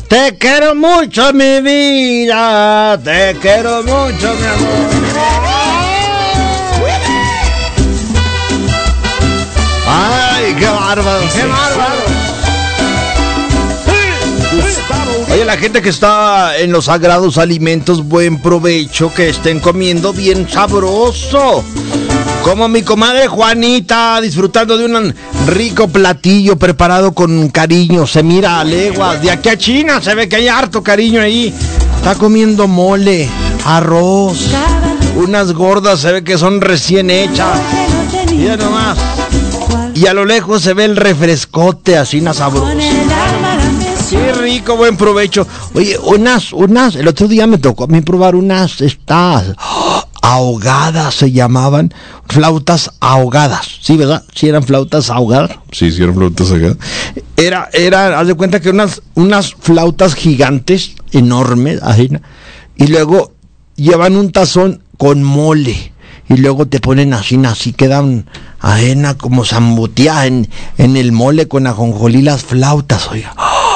Te quiero mucho, mi vida. Te quiero mucho, mi amor. Ay, qué bárbaro, qué bárbaro. Oye, la gente que está en los sagrados alimentos, buen provecho, que estén comiendo bien sabroso. Como mi comadre Juanita, disfrutando de un rico platillo preparado con cariño. Se mira a leguas. De aquí a China se ve que hay harto cariño ahí. Está comiendo mole, arroz. Unas gordas se ve que son recién hechas. Mira nomás. Y a lo lejos se ve el refrescote así, sabroso. Qué rico, buen provecho. Oye, unas, el otro día me tocó a mí probar unas ahogadas se llamaban, flautas ahogadas, ¿sí, verdad? ¿Sí eran flautas ahogadas? Sí, eran flautas ahogadas. Haz de cuenta que unas flautas gigantes, enormes, ajena, y luego llevan un tazón con mole, y luego te ponen así quedan ajena como zambuteadas en el mole con ajonjolí las flautas, oiga.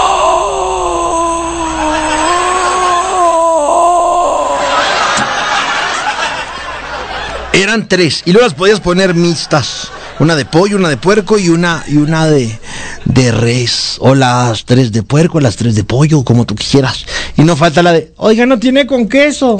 Eran 3, y luego las podías poner mixtas. Una de pollo, una de puerco y una de res. O las 3 de puerco, las 3 de pollo, como tú quisieras. Y no falta la de, oiga, no tiene con queso.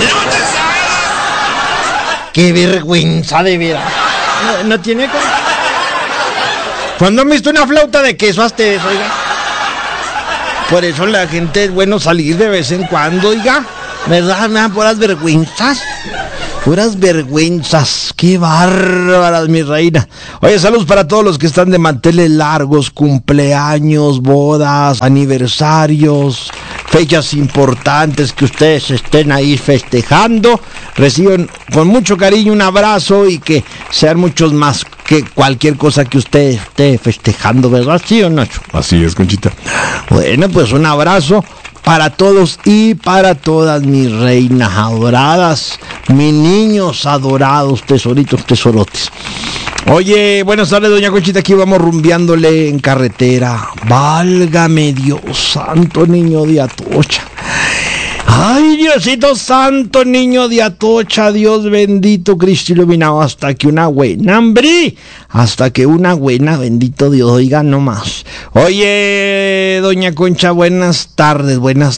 ¡Qué vergüenza, de veras! No tiene con... ¿Cuándo han visto una flauta de queso hasta eso, oiga? Por eso la gente es bueno salir de vez en cuando, oiga. ¿Verdad? Me dan puras vergüenzas. Puras vergüenzas, qué bárbaras, mi reina. Oye, saludos para todos los que están de manteles largos, cumpleaños, bodas, aniversarios, fechas importantes que ustedes estén ahí festejando. Reciban con mucho cariño un abrazo y que sean muchos más que cualquier cosa que usted esté festejando, ¿verdad? ¿Sí o no? Así es, Conchita. Bueno, pues un abrazo para todos y para todas mis reinas adoradas, mis niños adorados, tesoritos, tesorotes. Oye, buenas tardes, doña Conchita, aquí vamos rumbeándole en carretera. Válgame Dios santo, niño de Atocha. Ay, Diosito santo, niño de Atocha, Dios bendito, Cristo iluminado, hasta que una buena, hombre, bendito Dios, oiga nomás. Oye, doña Concha, buenas tardes.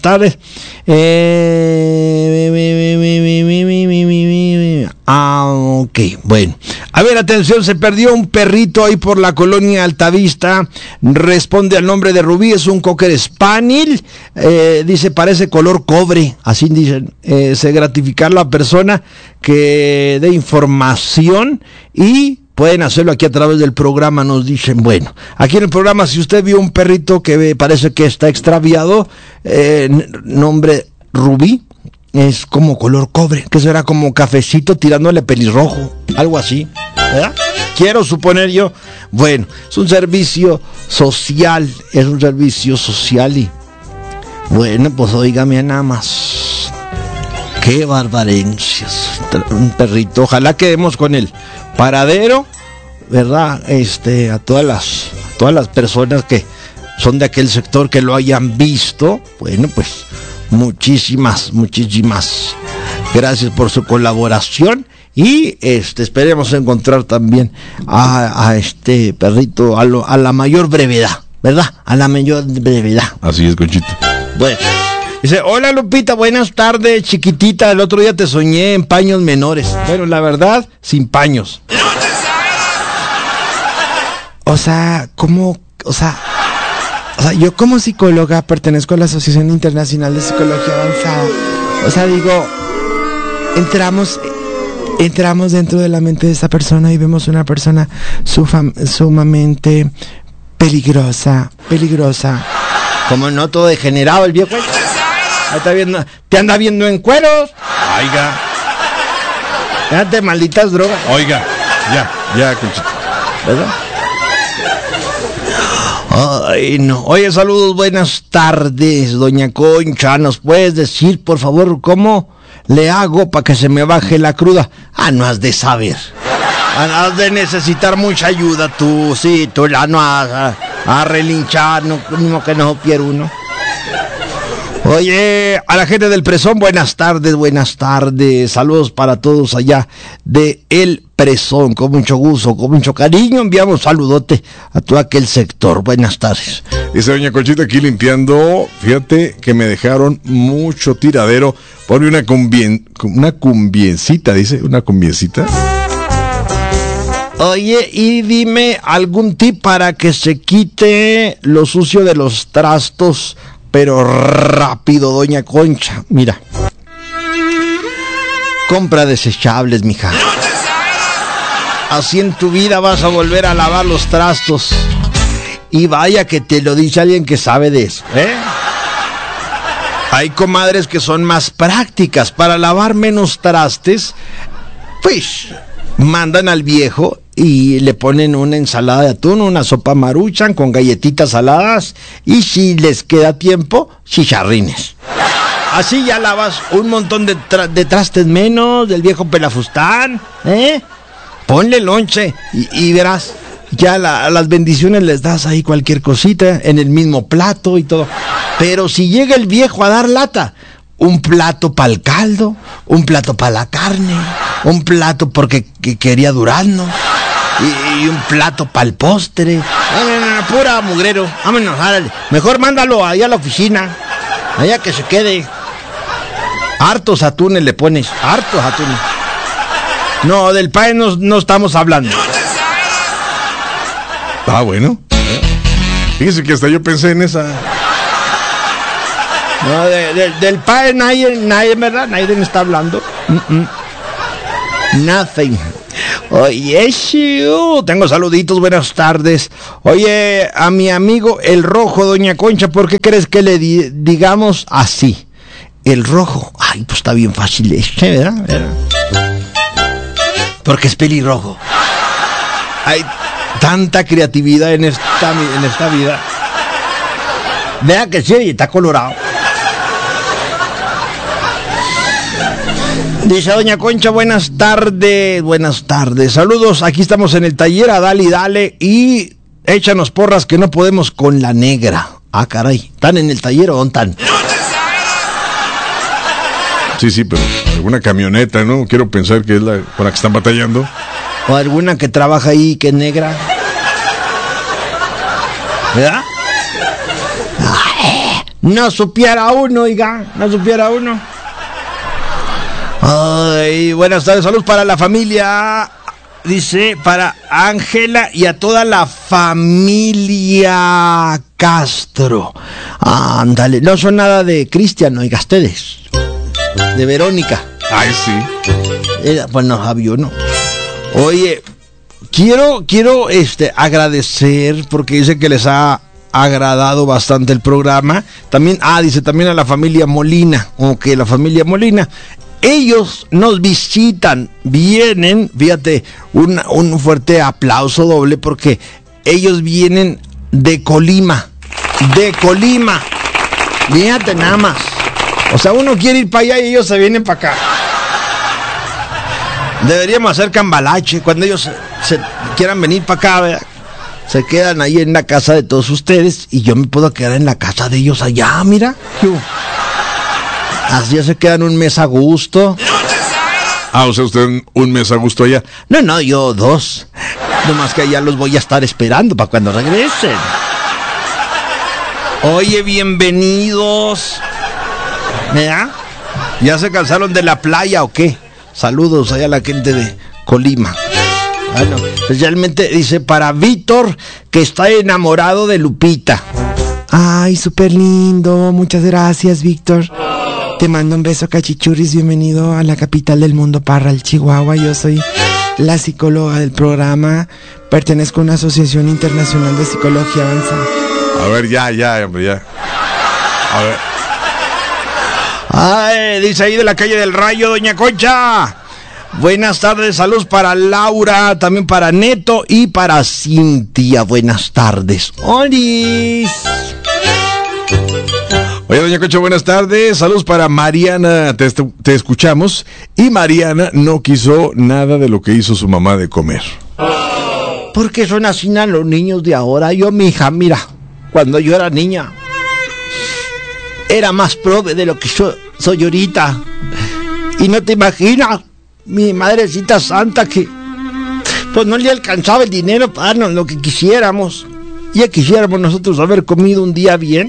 Ok, bueno. A ver, atención, se perdió un perrito ahí por la colonia Altavista. Responde al nombre de Rubí, es un Cocker Spaniel. Dice, parece color cobre. Así dicen. Se gratificar la persona que dé información y pueden hacerlo aquí a través del programa, nos dicen. Bueno, aquí en el programa, si usted vio un perrito que parece que está extraviado, nombre Rubí, es como color cobre, que será como cafecito tirándole pelirrojo, algo así, ¿verdad? Quiero suponer yo. Bueno, es un servicio social y bueno, pues óigame nada más. Qué barbarencias. Un perrito, ojalá quedemos con él. Paradero, ¿verdad? A todas las personas que son de aquel sector que lo hayan visto, bueno, pues muchísimas gracias por su colaboración y esperemos encontrar también a este perrito a la mayor brevedad, ¿verdad? A la mayor brevedad. Así es, Conchita. Bueno, dice, hola Lupita, buenas tardes, chiquitita, el otro día te soñé en paños menores. Bueno, la verdad, sin paños. O sea, yo como psicóloga pertenezco a la Asociación Internacional de Psicología Avanzada. O sea, digo, entramos dentro de la mente de esa persona y vemos una persona sumamente peligrosa. Como no, todo degenerado el viejo. Ahí está viendo, te anda viendo en cueros. Oiga. Déjate, malditas drogas. Oiga, ya, Conchita. ¿Verdad? Ay, no. Oye, saludos, buenas tardes, doña Concha. ¿Nos puedes decir, por favor, cómo le hago para que se me baje la cruda? No has de saber. Has de necesitar mucha ayuda tú. Sí, tú la no vas a relinchar, no, mismo que no quiero uno. Oye, a la gente del Presón, buenas tardes. Saludos para todos allá de El Presón. Con mucho gusto, con mucho cariño, enviamos saludote a todo aquel sector. Buenas tardes. Dice doña Conchita aquí limpiando. Fíjate que me dejaron mucho tiradero. Ponme una cumbiencita, dice, una cumbiencita. Oye, y dime algún tip para que se quite lo sucio de los trastos, pero rápido, doña Concha. Mira, compra desechables, mija. Así en tu vida vas a volver a lavar los trastos. Y vaya que te lo dice alguien que sabe de eso, ¿eh? Hay comadres que son más prácticas. Para lavar menos trastes, pues mandan al viejo y le ponen una ensalada de atún, una sopa Maruchan con galletitas saladas y si les queda tiempo, chicharrines. Así ya lavas un montón de trastes menos del viejo pelafustán, ¿eh? Ponle lonche y verás, ya las bendiciones les das ahí cualquier cosita en el mismo plato y todo. Pero si llega el viejo a dar lata, un plato para el caldo, un plato para la carne, un plato porque quería durazno y un plato para el postre. No, pura mugrero. Vámonos, árale. Mejor mándalo allá a la oficina, allá que se quede. Hartos atunes le pones, hartos atunes. No, del país no estamos hablando. Ah, bueno. Fíjese que hasta yo pensé en esa. No, del país nadie, ¿verdad? Nadie me está hablando. Nothing. Oye, tengo saluditos, buenas tardes. Oye, a mi amigo El Rojo, doña Concha, ¿por qué crees que le digamos así? El Rojo. Ay, pues está bien fácil este, ¿verdad? Porque es pelirrojo. Hay tanta creatividad en esta vida. Vea que sí, está colorado. Dice doña Concha, buenas tardes. Saludos, aquí estamos en el taller, a dale y échanos porras que no podemos con la negra. Ah, caray, ¿están en el taller o dónde están? Sí, pero alguna camioneta, ¿no? Quiero pensar que es la con la que están batallando. O alguna que trabaja ahí que es negra. ¿Verdad? Ay, no supiera uno, oiga, no supiera uno. Ay, buenas tardes, saludos para la familia, dice, para Ángela y a toda la familia Castro. Ándale, no son nada de Cristian, oiga, ustedes, de Verónica. Ay, sí. Pues no, Javier, no. Oye, quiero agradecer porque dice que les ha agradado bastante el programa. También, dice también a la familia Molina, la familia Molina. Ellos nos visitan, vienen, fíjate, un fuerte aplauso doble porque ellos vienen de Colima, fíjate nada más. O sea, uno quiere ir para allá y ellos se vienen para acá. Deberíamos hacer cambalache cuando ellos se quieran venir para acá, ¿verdad? Se quedan ahí en la casa de todos ustedes y yo me puedo quedar en la casa de ellos allá, mira. Así se quedan un mes a gusto. O sea, usted un mes a gusto allá. No, yo 2. Nomás que allá los voy a estar esperando para cuando regresen. Oye, bienvenidos. ¿Verdad? ¿Ya se cansaron de la playa o qué? Saludos allá a la gente de Colima. Bueno, especialmente dice para Víctor, que está enamorado de Lupita. Ay, súper lindo. Muchas gracias, Víctor. Te mando un beso, cachichurris. Bienvenido a la capital del mundo, Parral, Chihuahua. Yo soy la psicóloga del programa. Pertenezco a una asociación internacional de psicología avanzada. A ver, ya, hombre, ya. A ver. Ay, dice ahí de la calle del Rayo, doña Concha. Buenas tardes, saludos para Laura, también para Neto y para Cintia. Buenas tardes. ¡Olis! Oye, doña Concha, buenas tardes. Saludos para Mariana, te escuchamos. Y Mariana no quiso nada de lo que hizo su mamá de comer. ¿Por qué son así los niños de ahora? Yo, mi hija, mira, cuando yo era niña, era más pobre de lo que yo soy ahorita. Y no te imaginas, mi madrecita santa, que pues no le alcanzaba el dinero para darnos lo que quisiéramos. Ya quisiéramos nosotros haber comido un día bien.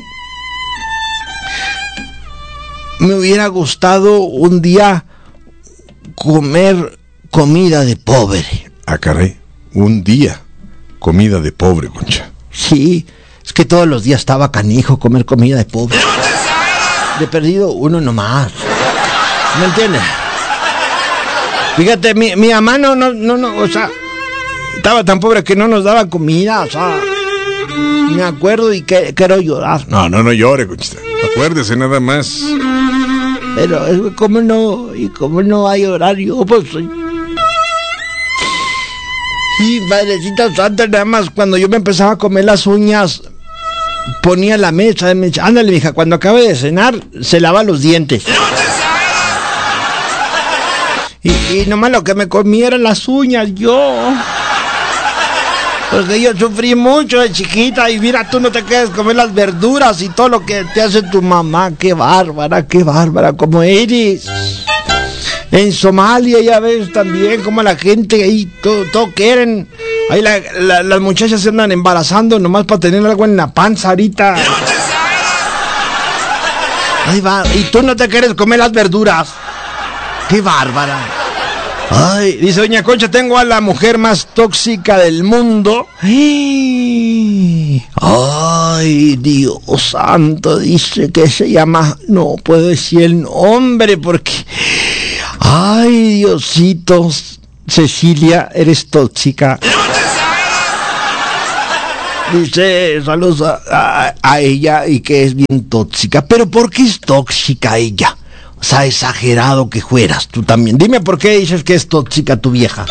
Me hubiera gustado un día comer comida de pobre. Ah, caray, un día comida de pobre, Concha. Sí, es que todos los días estaba canijo comer comida de pobre. De perdido uno nomás. ¿Me entiendes? Fíjate, mi mamá no, o sea, estaba tan pobre que no nos daba comida, o sea, me acuerdo y quiero llorar. No llore, Conchita. Acuérdese nada más. Pero, ¿cómo no? ¿Y cómo no va a llorar yo? Pues, sí, madrecita santa, nada más cuando yo me empezaba a comer las uñas, ponía la mesa y me decía, ándale, mija, cuando acabe de cenar, se lava los dientes. Y nomás lo que me comía eran las uñas, yo. Porque yo sufrí mucho de chiquita y mira, tú no te quieres comer las verduras y todo lo que te hace tu mamá. Qué bárbara, como eres. En Somalia ya ves también como la gente ahí todo quieren. Ahí las muchachas se andan embarazando nomás para tener algo en la panza ahorita. Ahí va, y tú no te quieres comer las verduras. Qué bárbara. Ay, dice doña Concha, tengo a la mujer más tóxica del mundo. Ay, Dios santo, dice que se llama, no puedo decir el nombre porque, ay, Diosito, Cecilia, eres tóxica. Dice, saludos a ella y que es bien tóxica. Pero ¿por qué es tóxica ella? O sea, exagerado que fueras tú también. Dime por qué dices que es tóxica tu vieja.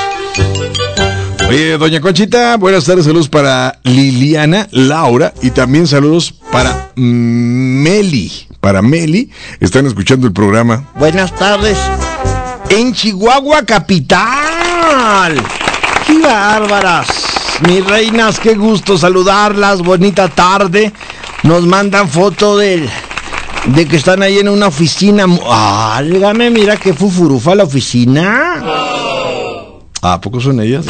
Oye, doña Conchita, buenas tardes, saludos para Liliana, Laura y también saludos para Meli. Para Meli, están escuchando el programa. Buenas tardes. En Chihuahua capital. ¡Qué bárbaras! Mis reinas, qué gusto saludarlas. Bonita tarde. Nos mandan foto de que están ahí en una oficina. Álgame, mira qué fufurufa la oficina. ¿A poco son ellas?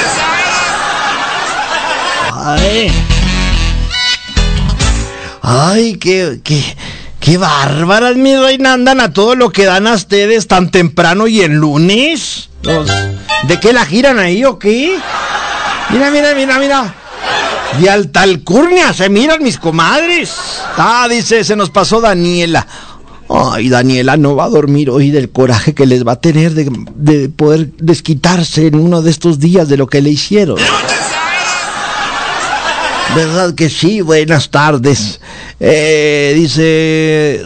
Ay, qué bárbaras, mi reina. Andan a todo lo que dan a ustedes tan temprano y el lunes. ¿De qué la giran ahí o qué? Mira. De alta alcurnia se miran mis comadres. Dice, se nos pasó Daniela. Ay, Daniela no va a dormir hoy del coraje que les va a tener de poder desquitarse en uno de estos días de lo que le hicieron. ¿Verdad que sí? Buenas tardes. Dice,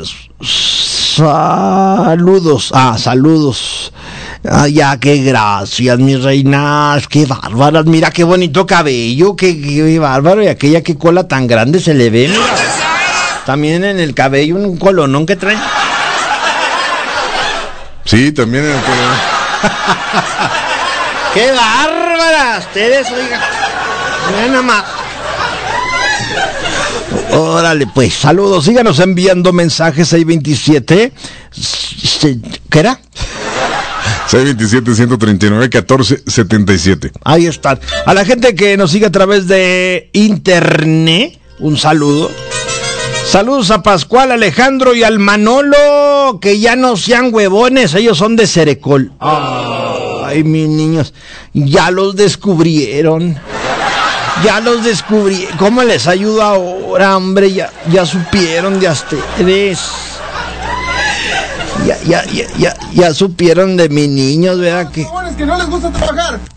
saludos. Saludos. Ya, qué gracias, mis reinas, qué bárbaras, mira qué bonito cabello, qué bárbaro, y aquella qué cola tan grande se le ve, mira. También en el cabello un colonón que trae. Sí, también en el colonón. ¡Qué bárbaras! Ustedes, oigan, miren nada más. Órale, pues, saludos, síganos enviando mensajes 627. ¿Qué era? 627-139-1477. Ahí están. A la gente que nos sigue a través de internet, un saludo. Saludos a Pascual, Alejandro y al Manolo, que ya no sean huevones, ellos son de Cerecol. Ay, mis niños, ya los descubrieron. ¿Cómo les ayudo ahora, hombre? Ya supieron de ustedes. Ya supieron de mis niños, ¿verdad? Que no les gusta trabajar.